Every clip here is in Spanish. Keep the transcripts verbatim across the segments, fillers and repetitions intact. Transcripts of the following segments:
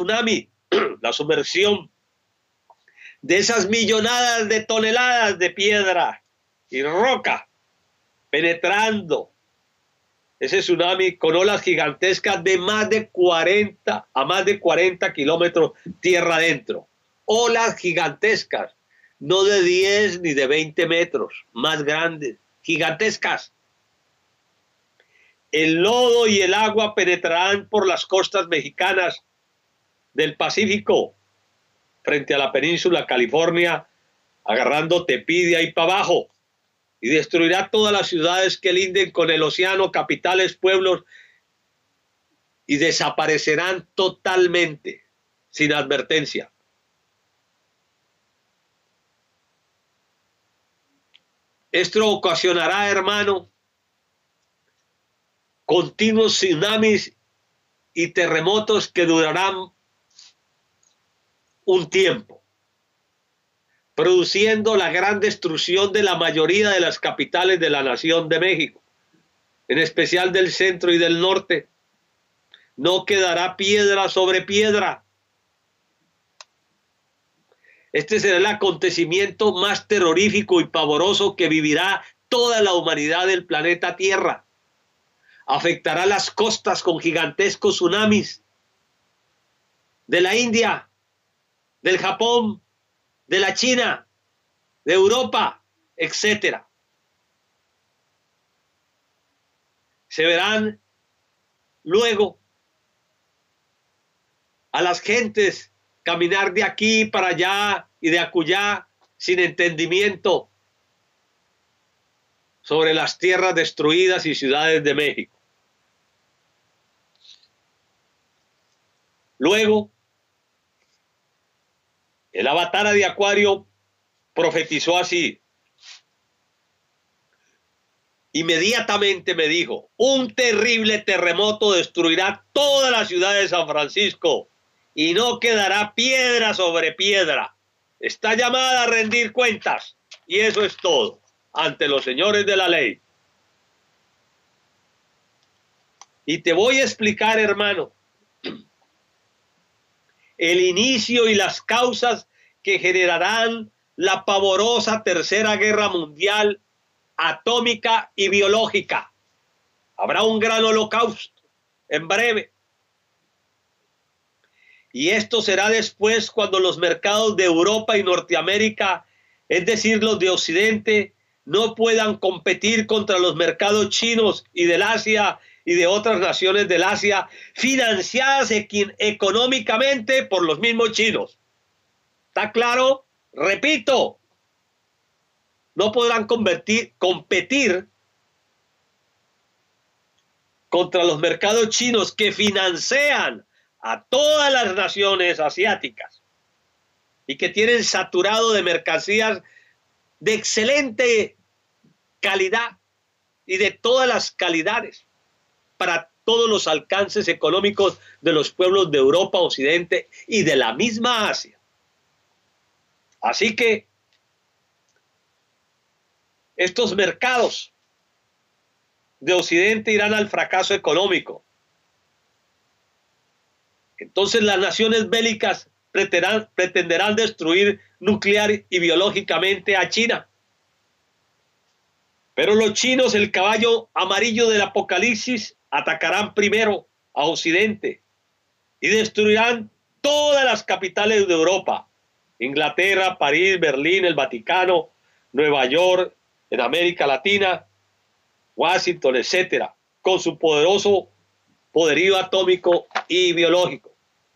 tsunami, la sumersión de esas millonadas de toneladas de piedra y roca penetrando ese tsunami con olas gigantescas de más de cuarenta a más de cuarenta kilómetros tierra adentro. Olas gigantescas, no de diez ni de veinte metros, más grandes, gigantescas. El lodo y el agua penetrarán por las costas mexicanas del Pacífico frente a la península California, agarrando Tepic ahí para abajo, y destruirá todas las ciudades que linden con el océano, capitales, pueblos, y desaparecerán totalmente, sin advertencia. Esto ocasionará, hermano, continuos tsunamis y terremotos que durarán un tiempo, produciendo la gran destrucción de la mayoría de las capitales de la nación de México, en especial del centro y del norte. No quedará piedra sobre piedra. Este será el acontecimiento más terrorífico y pavoroso que vivirá toda la humanidad del planeta Tierra. Afectará las costas con gigantescos tsunamis de la India, del Japón, de la China, de Europa, etcétera. Se verán luego a las gentes caminar de aquí para allá y de acullá sin entendimiento sobre las tierras destruidas y ciudades de México. Luego, el avatar de Acuario profetizó así. Inmediatamente me dijo, un terrible terremoto destruirá toda la ciudad de San Francisco y no quedará piedra sobre piedra. Está llamada a rendir cuentas y eso es todo ante los señores de la ley. Y te voy a explicar, hermano, el inicio y las causas que generarán la pavorosa Tercera Guerra Mundial atómica y biológica. Habrá un gran holocausto en breve. Y esto será después cuando los mercados de Europa y Norteamérica, es decir, los de Occidente, no puedan competir contra los mercados chinos y del Asia y de otras naciones del Asia, financiadas económicamente por los mismos chinos. ¿Está claro? Repito, no podrán convertir, competir contra los mercados chinos que financian a todas las naciones asiáticas y que tienen saturado de mercancías de excelente calidad y de todas las calidades para todos los alcances económicos de los pueblos de Europa, Occidente y de la misma Asia. Así que estos mercados de Occidente irán al fracaso económico. Entonces las naciones bélicas pretenderán, pretenderán destruir nuclear y biológicamente a China. Pero los chinos, el caballo amarillo del apocalipsis, atacarán primero a Occidente y destruirán todas las capitales de Europa: Inglaterra, París, Berlín, el Vaticano, Nueva York, en América Latina, Washington, etcétera, con su poderoso poderío atómico y biológico.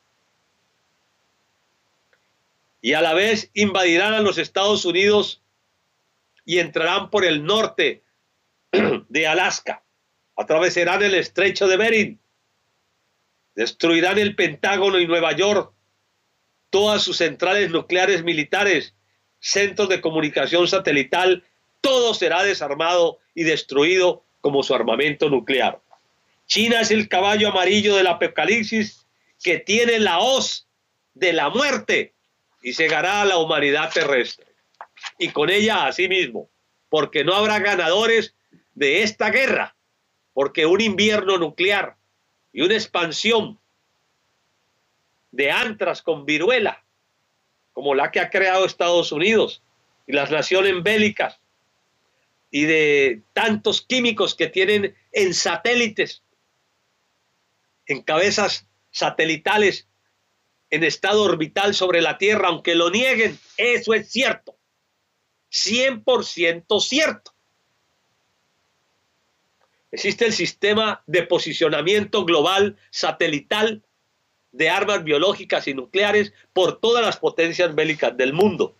Y a la vez invadirán a los Estados Unidos y entrarán por el norte de Alaska, atravesarán el estrecho de Bering, destruirán el Pentágono y Nueva York, todas sus centrales nucleares militares, centros de comunicación satelital, todo será desarmado y destruido como su armamento nuclear. China es el caballo amarillo del apocalipsis que tiene la hoz de la muerte y cegará a la humanidad terrestre. Y con ella a sí mismo, porque no habrá ganadores de esta guerra, porque un invierno nuclear y una expansión de antras con viruela, como la que ha creado Estados Unidos y las naciones bélicas, y de tantos químicos que tienen en satélites, en cabezas satelitales, en estado orbital sobre la Tierra, aunque lo nieguen, eso es cierto, cien por ciento cierto. Existe el sistema de posicionamiento global satelital de armas biológicas y nucleares por todas las potencias bélicas del mundo.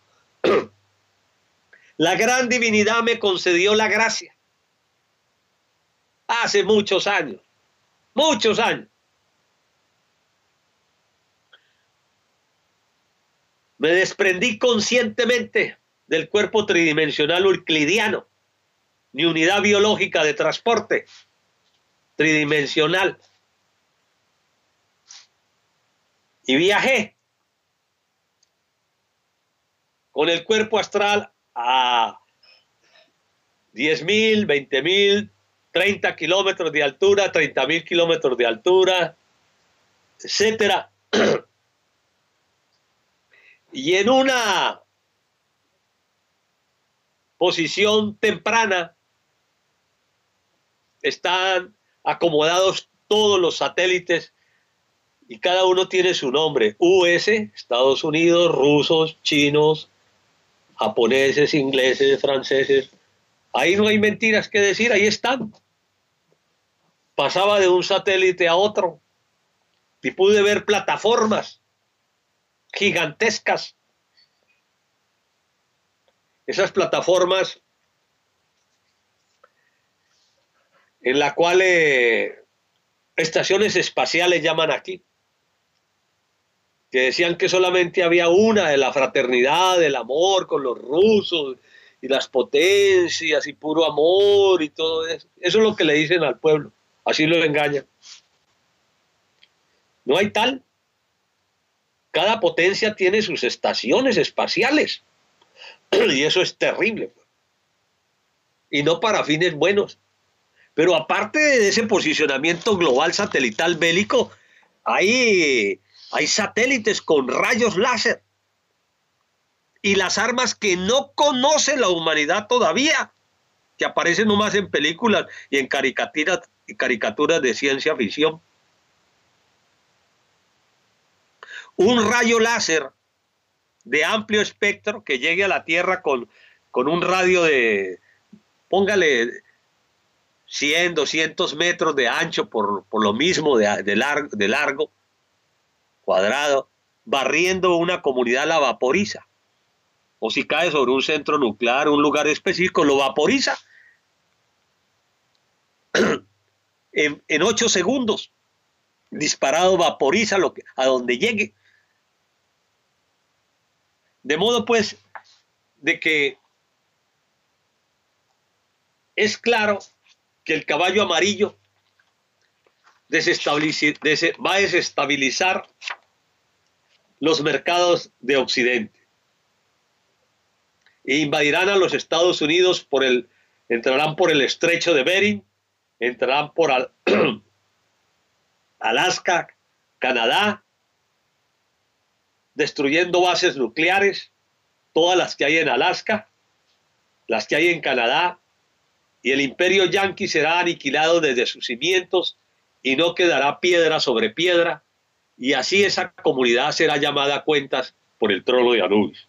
La gran divinidad me concedió la gracia hace muchos años, muchos años. Me desprendí conscientemente del cuerpo tridimensional euclidiano, mi unidad biológica de transporte tridimensional, y viajé con el cuerpo astral a diez mil, veinte mil, treinta kilómetros de altura, treinta mil kilómetros de altura, etcétera. Y en una posición temprana están acomodados todos los satélites y cada uno tiene su nombre. U S, Estados Unidos, rusos, chinos, japoneses, ingleses, franceses. Ahí no hay mentiras que decir, ahí están. Pasaba de un satélite a otro y pude ver plataformas gigantescas. Esas plataformas en la cual eh, estaciones espaciales llaman aquí, que decían que solamente había una, de la fraternidad, del amor con los rusos y las potencias y puro amor y todo eso. Eso es lo que le dicen al pueblo, así lo engañan. No hay tal. Cada potencia tiene sus estaciones espaciales y eso es terrible, y no para fines buenos. Pero aparte de ese posicionamiento global satelital bélico, hay, hay satélites con rayos láser y las armas que no conoce la humanidad todavía, que aparecen nomás en películas y en caricaturas, caricaturas de ciencia ficción. Un rayo láser de amplio espectro que llegue a la Tierra con, con un radio de, póngale, cien, doscientos metros de ancho por, por lo mismo de, de, largo, de largo, cuadrado, barriendo una comunidad la vaporiza. O si cae sobre un centro nuclear, un lugar específico, lo vaporiza en, en ocho segundos. Disparado, vaporiza lo que, a donde llegue. De modo pues de que es claro que el caballo amarillo va a desestabilizar los mercados de Occidente e invadirán a los Estados Unidos por el, entrarán por el estrecho de Bering, entrarán por al, Alaska, Canadá, destruyendo bases nucleares, todas las que hay en Alaska, las que hay en Canadá, y el imperio yanqui será aniquilado desde sus cimientos y no quedará piedra sobre piedra, y así esa comunidad será llamada a cuentas por el trono de Anubis.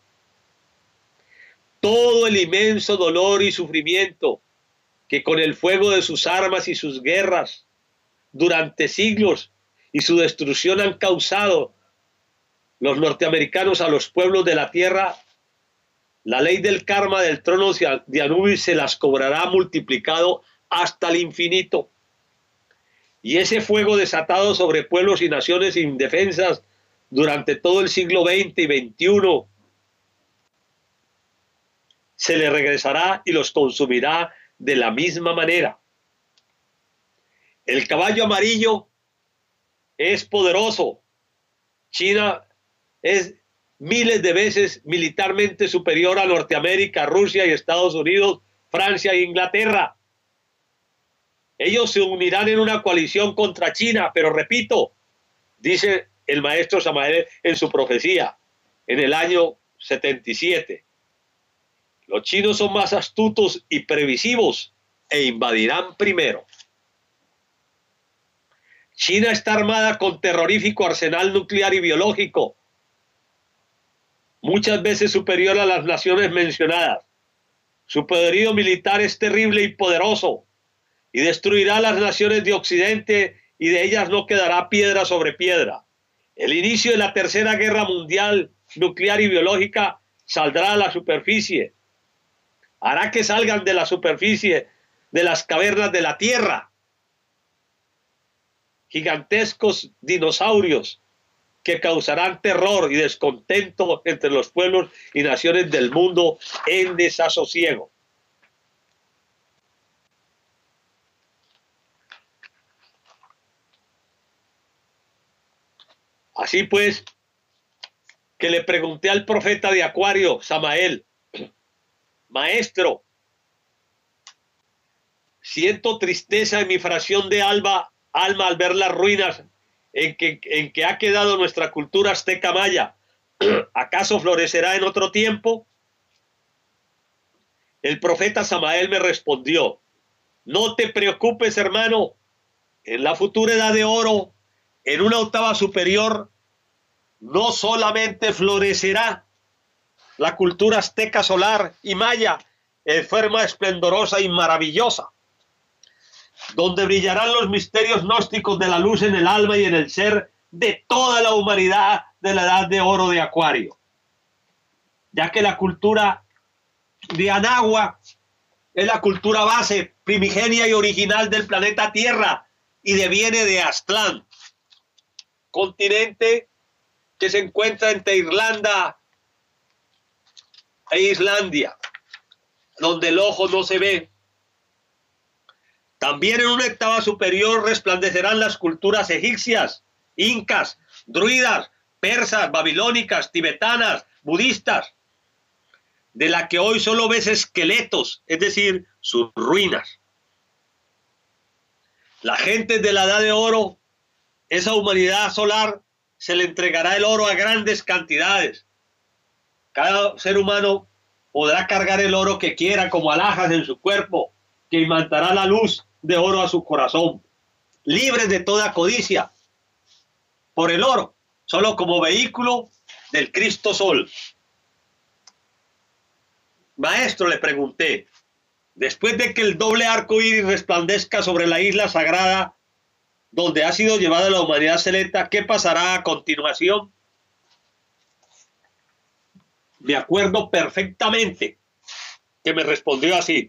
Todo el inmenso dolor y sufrimiento que con el fuego de sus armas y sus guerras durante siglos y su destrucción han causado los norteamericanos a los pueblos de la tierra, la ley del karma del trono de Anubis se las cobrará multiplicado hasta el infinito. Y ese fuego desatado sobre pueblos y naciones indefensas durante todo el siglo veinte y veintiuno se le regresará y los consumirá de la misma manera. El caballo amarillo es poderoso. China es miles de veces militarmente superior a Norteamérica, Rusia y Estados Unidos, Francia e Inglaterra. Ellos se unirán en una coalición contra China, pero repito, dice el maestro Samael en su profecía, en el año setenta y siete. Los chinos son más astutos y previsivos e invadirán primero. China está armada con terrorífico arsenal nuclear y biológico, muchas veces superior a las naciones mencionadas. Su poderío militar es terrible y poderoso, y destruirá las naciones de Occidente, y de ellas no quedará piedra sobre piedra. El inicio de la tercera guerra mundial nuclear y biológica saldrá a la superficie. Hará que salgan de la superficie de las cavernas de la tierra gigantescos dinosaurios que causarán terror y descontento entre los pueblos y naciones del mundo en desasosiego. Así pues, que le pregunté al profeta de Acuario, Samael: maestro, siento tristeza en mi fracción de alma, alma al ver las ruinas en que, en que ha quedado nuestra cultura azteca maya. ¿Acaso florecerá en otro tiempo? El profeta Samael me respondió: no te preocupes, hermano, en la futura edad de oro, en una octava superior, no solamente florecerá la cultura azteca solar y maya en forma esplendorosa y maravillosa, donde brillarán los misterios gnósticos de la luz en el alma y en el ser de toda la humanidad de la edad de oro de Acuario, ya que la cultura de Anáhuac es la cultura base, primigenia y original del planeta Tierra, y deviene de Aztlán, continente que se encuentra entre Irlanda e Islandia, donde el ojo no se ve. También en una octava superior resplandecerán las culturas egipcias, incas, druidas, persas, babilónicas, tibetanas, budistas, de la que hoy solo ves esqueletos, es decir, sus ruinas. La gente de la edad de oro, esa humanidad solar, se le entregará el oro a grandes cantidades. Cada ser humano podrá cargar el oro que quiera como alhajas en su cuerpo, que imantará la luz de oro a su corazón, libres de toda codicia por el oro, solo como vehículo del Cristo Sol. Maestro, le pregunté, después de que el doble arco iris resplandezca sobre la isla sagrada donde ha sido llevada la humanidad selecta, ¿qué pasará a continuación? Me acuerdo perfectamente que me respondió así: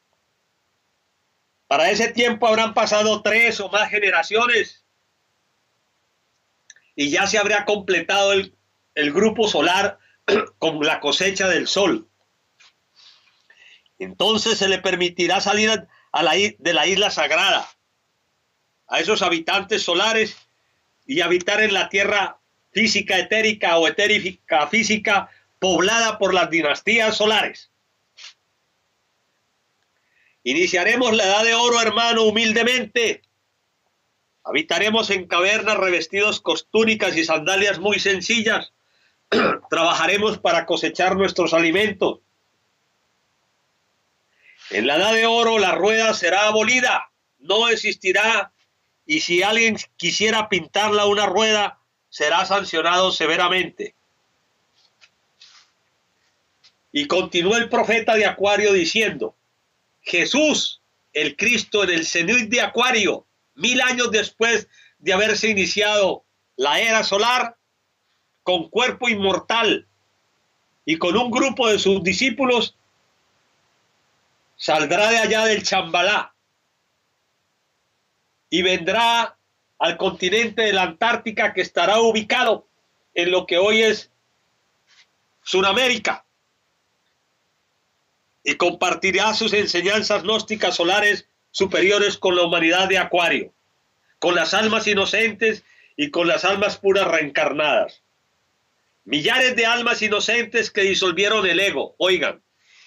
para ese tiempo habrán pasado tres o más generaciones y ya se habrá completado el, el grupo solar con la cosecha del sol. Entonces se le permitirá salir a la, de la isla sagrada a esos habitantes solares y habitar en la tierra física etérica o etérica física poblada por las dinastías solares. Iniciaremos la edad de oro, hermano, humildemente. Habitaremos en cavernas revestidos con túnicas y sandalias muy sencillas. Trabajaremos para cosechar nuestros alimentos. En la edad de oro la rueda será abolida, no existirá, y si alguien quisiera pintarla una rueda, será sancionado severamente. Y continuó el profeta de Acuario diciendo: Jesús, el Cristo, en el cenit de Acuario, mil años después de haberse iniciado la era solar, con cuerpo inmortal y con un grupo de sus discípulos, saldrá de allá del Chambalá y vendrá al continente de la Antártica, que estará ubicado en lo que hoy es Sudamérica, y compartirá sus enseñanzas gnósticas solares superiores con la humanidad de Acuario, con las almas inocentes y con las almas puras reencarnadas. Millares de almas inocentes que disolvieron el ego, oigan,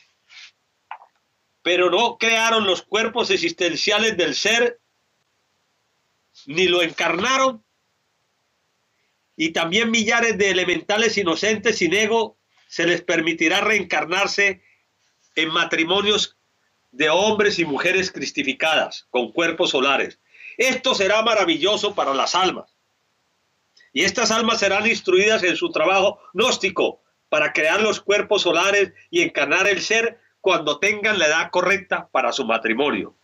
pero no crearon los cuerpos existenciales del ser, ni lo encarnaron, y también millares de elementales inocentes sin ego se les permitirá reencarnarse en matrimonios de hombres y mujeres cristificadas con cuerpos solares. Esto será maravilloso para las almas. Y estas almas serán instruidas en su trabajo gnóstico para crear los cuerpos solares y encarnar el ser cuando tengan la edad correcta para su matrimonio.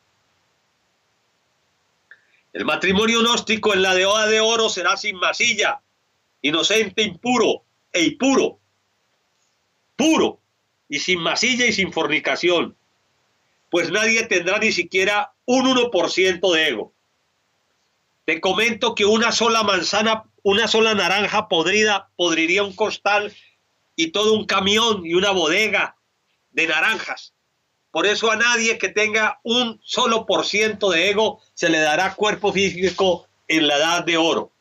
El matrimonio gnóstico en la edad de oro será sin masilla, inocente, impuro e impuro, puro y sin masilla y sin fornicación, pues nadie tendrá ni siquiera un uno por ciento de ego. Te comento que una sola manzana, una sola naranja podrida podriría un costal y todo un camión y una bodega de naranjas. Por eso a nadie que tenga un solo por ciento de ego se le dará cuerpo físico en la edad de oro.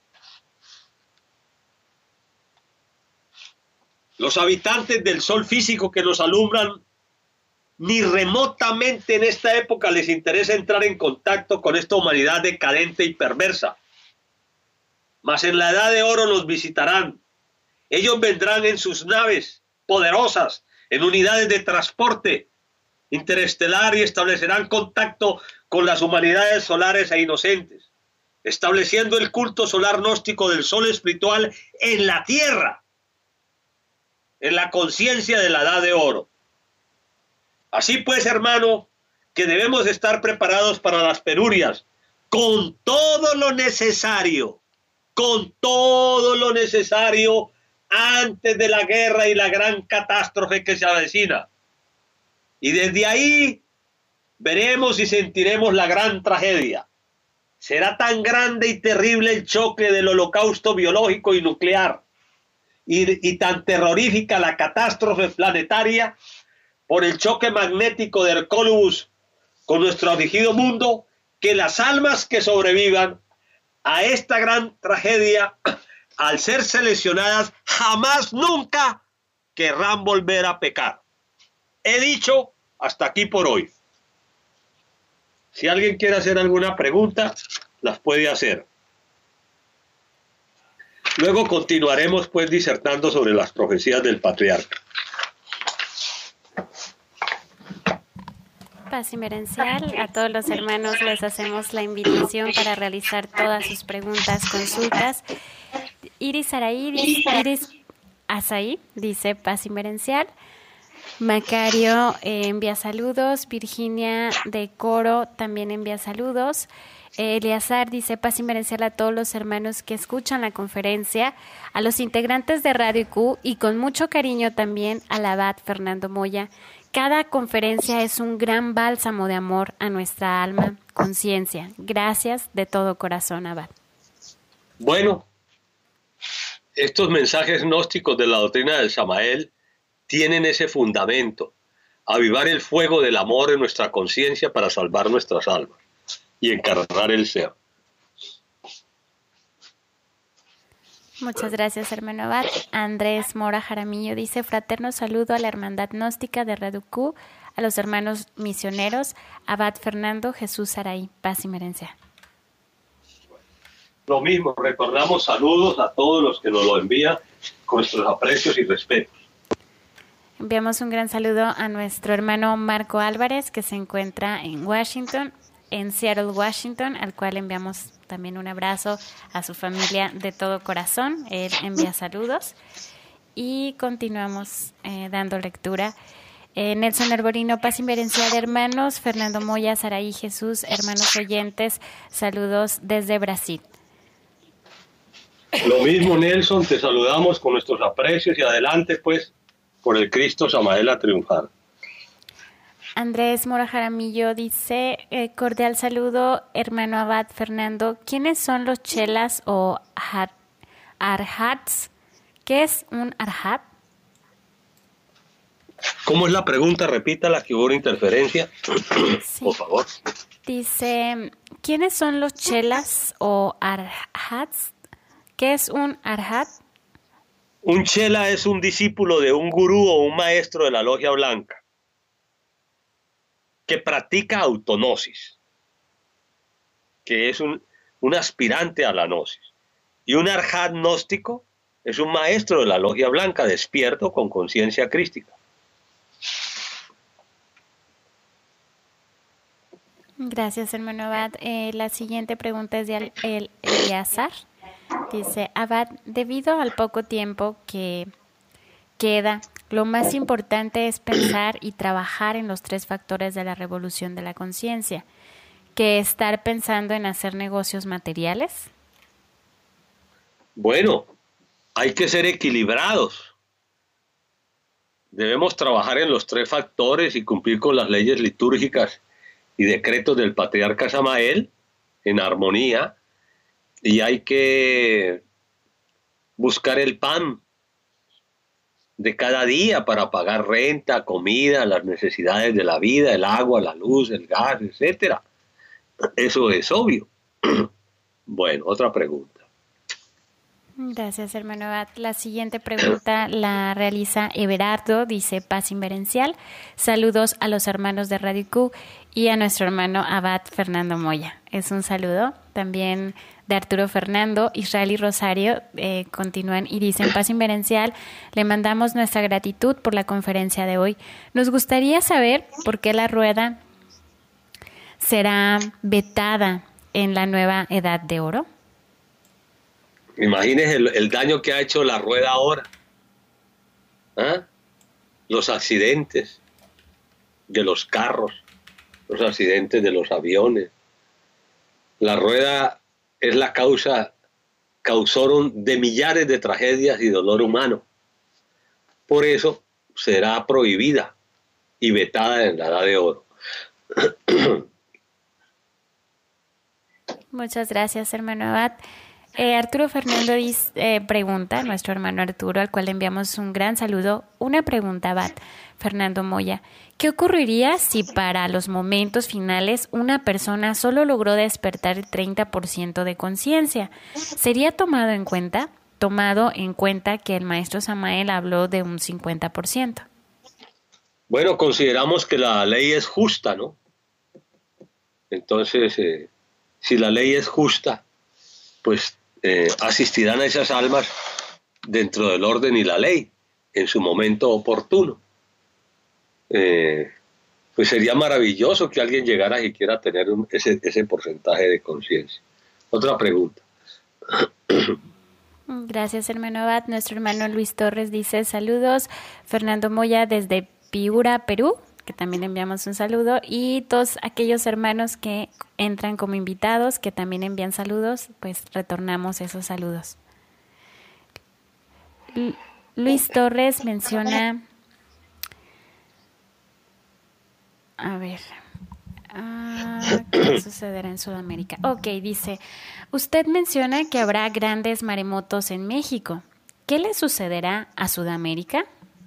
Los habitantes del sol físico que nos alumbran, ni remotamente en esta época les interesa entrar en contacto con esta humanidad decadente y perversa. Mas en la edad de oro nos visitarán. Ellos vendrán en sus naves poderosas, en unidades de transporte interestelar y establecerán contacto con las humanidades solares e inocentes, estableciendo el culto solar gnóstico del sol espiritual en la tierra, en la conciencia de la edad de oro. Así pues, hermano, que debemos estar preparados para las penurias, con todo lo necesario, con todo lo necesario antes de la guerra y la gran catástrofe que se avecina. Y desde ahí veremos y sentiremos la gran tragedia. Será tan grande y terrible el choque del holocausto biológico y nuclear, y, y tan terrorífica la catástrofe planetaria por el choque magnético de Hercólubus con nuestro afligido mundo, que las almas que sobrevivan a esta gran tragedia, al ser seleccionadas, jamás, nunca querrán volver a pecar. He dicho hasta aquí por hoy. Si alguien quiere hacer alguna pregunta, las puede hacer. Luego continuaremos pues disertando sobre las profecías del patriarca. Paz inmerencial, a todos los hermanos les hacemos la invitación para realizar todas sus preguntas, consultas. Iris Araí, Iris Azaí dice paz inmerencial. Macario eh, envía saludos. Virginia de Coro también envía saludos. Eh, Eleazar dice paz inmerencial a todos los hermanos que escuchan la conferencia, a los integrantes de Radio Q y con mucho cariño también al abad Fernando Moya. Cada conferencia es un gran bálsamo de amor a nuestra alma, conciencia. Gracias de todo corazón, abad. Bueno, estos mensajes gnósticos de la doctrina del Samael tienen ese fundamento, avivar el fuego del amor en nuestra conciencia para salvar nuestras almas y encarnar el ser. Muchas gracias, hermano abad. Andrés Mora Jaramillo dice fraterno saludo a la hermandad gnóstica de Radio Q, a los hermanos misioneros, abad Fernando Jesús Araí, paz y merencia. Lo mismo, recordamos saludos a todos los que nos lo envían con nuestros aprecios y respetos. Enviamos un gran saludo a nuestro hermano Marco Álvarez, que se encuentra en Washington, en Seattle, Washington, al cual enviamos también un abrazo a su familia de todo corazón. Él envía saludos y continuamos eh, dando lectura. Eh, Nelson Arborino, paz inmerencial, hermanos. Fernando Moya, Saraí Jesús, hermanos oyentes, saludos desde Brasil. Lo mismo, Nelson, te saludamos con nuestros aprecios y adelante, pues, por el Cristo Samael a triunfar. Andrés Mora Jaramillo dice, eh, cordial saludo, hermano abad Fernando. ¿Quiénes son los chelas o arhats? ¿Qué es un arhat? ¿Cómo es la pregunta? Repítala, que hubo una interferencia. Sí. Por favor. Dice, ¿quiénes son los chelas o arhats? ¿Qué es un arhat? Un chela es un discípulo de un gurú o un maestro de la logia blanca que practica autognosis, que es un, un aspirante a la gnosis. Y un arhat gnóstico Es un maestro de la logia blanca, despierto con conciencia crística. Gracias, hermano Abad. Eh, la siguiente pregunta es de el, el Eleazar. Dice, Abad, debido al poco tiempo que queda, lo más importante es pensar y trabajar en los tres factores de la revolución de la conciencia, que estar pensando en hacer negocios materiales. Bueno, hay que ser equilibrados. Debemos trabajar en los tres factores y cumplir con las leyes litúrgicas y decretos del patriarca Samael en armonía, y hay que buscar el pan de cada día para pagar renta, comida, las necesidades de la vida, el agua, la luz, el gas, etcétera. Eso es obvio. Bueno, otra pregunta. Gracias, hermano Abad. La siguiente pregunta la realiza Everardo, dice paz inverencial. Saludos a los hermanos de Radio Q y a nuestro hermano Abad Fernando Moya. Es un saludo también de Arturo Fernando. Israel y Rosario eh, continúan y dicen paz inverencial. Le mandamos nuestra gratitud por la conferencia de hoy. Nos gustaría saber por qué la rueda será vetada en la nueva edad de oro. Imagínese el, el daño que ha hecho la rueda ahora. ¿Ah? Los accidentes de los carros, los accidentes de los aviones. La rueda es la causa, causaron de millares de tragedias y dolor humano. Por eso será prohibida y vetada en la edad de oro. Muchas gracias, hermano Abad. Eh, Arturo Fernando dice, eh, pregunta, nuestro hermano Arturo, al cual le enviamos un gran saludo, una pregunta, Abad Fernando Moya. ¿Qué ocurriría si para los momentos finales una persona solo logró despertar el treinta por ciento de conciencia? ¿Sería tomado en cuenta? Tomado en cuenta que el maestro Samael habló de un cincuenta por ciento. Bueno, consideramos que la ley es justa, ¿no? Entonces, eh, si la ley es justa, pues eh, asistirán a esas almas dentro del orden y la ley en su momento oportuno. Eh, pues sería maravilloso que alguien llegara y quiera tener un, ese, ese porcentaje de conciencia. Otra pregunta. Gracias, hermano Abad. Nuestro hermano Luis Torres dice saludos. Fernando Moya desde Piura, Perú, que también enviamos un saludo, y todos aquellos hermanos que entran como invitados, que también envían saludos, pues retornamos esos saludos. L- Luis Torres menciona, a ver, ah, ¿qué sucederá en Sudamérica? Ok, dice, usted menciona que habrá grandes maremotos en México. ¿Qué le sucederá a Sudamérica?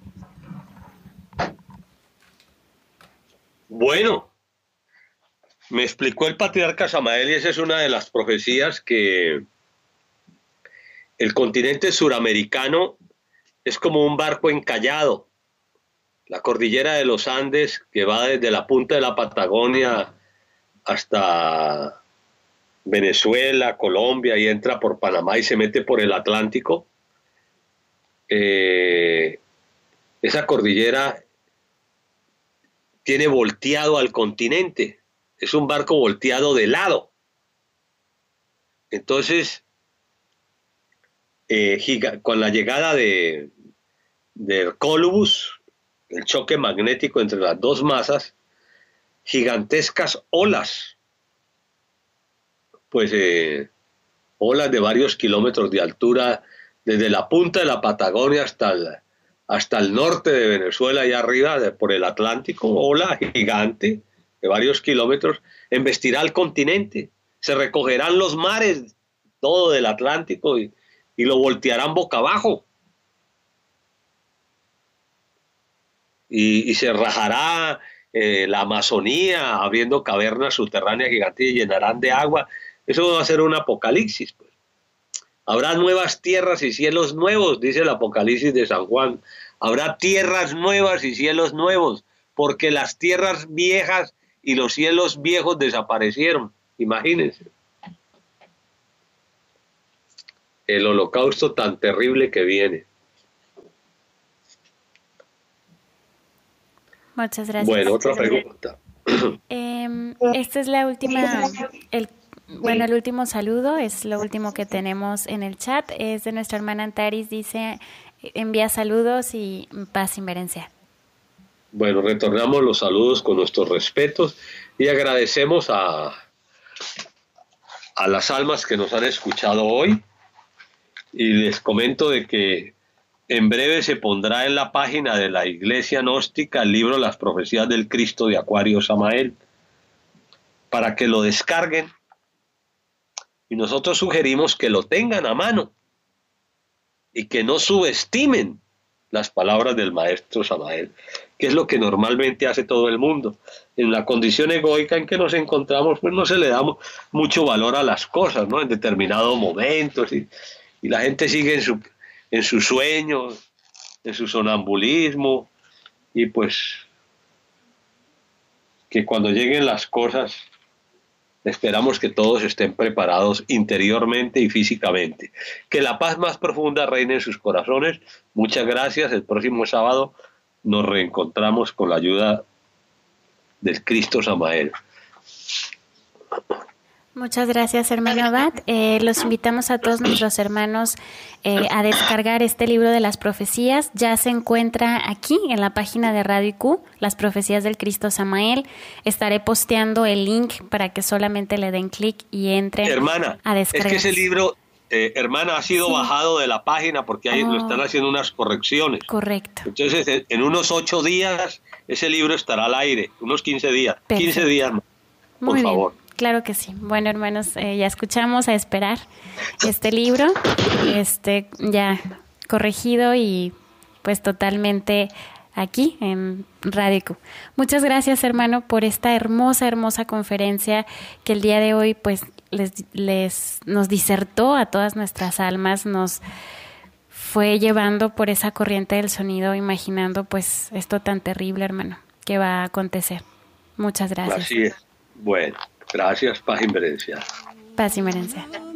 Bueno, me explicó el patriarca Samael, y esa es una de las profecías, que el continente suramericano es como un barco encallado. La cordillera de los Andes, que va desde la punta de la Patagonia hasta Venezuela, Colombia, y entra por Panamá y se mete por el Atlántico. Eh, esa cordillera tiene volteado al continente, es un barco volteado de lado. Entonces, eh, giga, con la llegada de, de Columbus, el choque magnético entre las dos masas, gigantescas olas, pues eh, olas de varios kilómetros de altura, desde la punta de la Patagonia hasta el, hasta el norte de Venezuela y arriba de, por el Atlántico, ola gigante de varios kilómetros, embestirá el continente, se recogerán los mares, todo del Atlántico, y, y lo voltearán boca abajo. Y, y se rajará eh, la Amazonía, abriendo cavernas subterráneas gigantes y llenarán de agua. Eso va a ser un apocalipsis, pues. Habrá nuevas tierras y cielos nuevos, dice el Apocalipsis de San Juan. Habrá tierras nuevas y cielos nuevos, porque las tierras viejas y los cielos viejos desaparecieron. Imagínense. el holocausto tan terrible que viene. Muchas gracias. Bueno, otra pregunta. Eh, esta es la última, el, bueno, el último saludo, es lo último que tenemos en el chat, es de nuestra hermana Antaris, dice, envía saludos y paz inmerencial. Bueno, retornamos los saludos con nuestros respetos y agradecemos a, a las almas que nos han escuchado hoy, y les comento de que en breve se pondrá en la página de la Iglesia Gnóstica el libro Las Profecías del Cristo de Acuario Samael, para que lo descarguen, y nosotros sugerimos que lo tengan a mano y que no subestimen las palabras del maestro Samael, que es lo que normalmente hace todo el mundo. En la condición egoica en que nos encontramos, pues no se le da mucho valor a las cosas, ¿no? En determinados momentos, y, y la gente sigue en su en sus sueños, en su sonambulismo, y pues que cuando lleguen las cosas esperamos que todos estén preparados interiormente y físicamente. Que la paz más profunda reine en sus corazones. Muchas gracias. El próximo sábado nos reencontramos con la ayuda del Cristo Samael. Muchas gracias, hermano Abad. Eh, los invitamos a todos nuestros hermanos eh, a descargar este libro de las profecías. Ya se encuentra aquí en la página de Radio I Q, Las Profecías del Cristo Samael. Estaré posteando el link para que solamente le den clic y entren hermana, a descargar. Es que ese libro, eh, hermana, ha sido sí. bajado de la página porque ahí oh, lo están haciendo unas correcciones. Correcto. Entonces, en, en unos ocho días, ese libro estará al aire, unos quince días. Perfecto. quince días, por Muy favor. Bien. Claro que sí. Bueno, hermanos, eh, ya escuchamos a esperar este libro, este ya corregido y pues totalmente aquí en Radio I Q. Muchas gracias, hermano, por esta hermosa, hermosa conferencia que el día de hoy pues les, les nos disertó a todas nuestras almas, nos fue llevando por esa corriente del sonido, imaginando pues esto tan terrible, hermano, que va a acontecer. Muchas gracias. Así es. Bueno. Gracias, paz y merencia. Paz y merencia.